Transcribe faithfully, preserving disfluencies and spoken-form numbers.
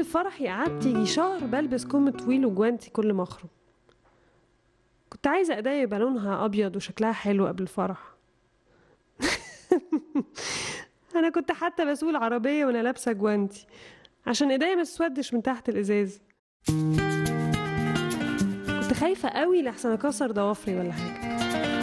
قبل فرحي قعدت يجي شهر بلبس كم طويل وجوانتي كل ما اخرج. كنت عايزة ايديا يبقى لونها ابيض وشكلها حلو قبل الفرح. انا كنت حتى بسوق العربية وانا لابسة جوانتي عشان ايديا ما تسودش من تحت الازاز. كنت خايفة قوي لحسن اكسر ضوافري ولا حاجة.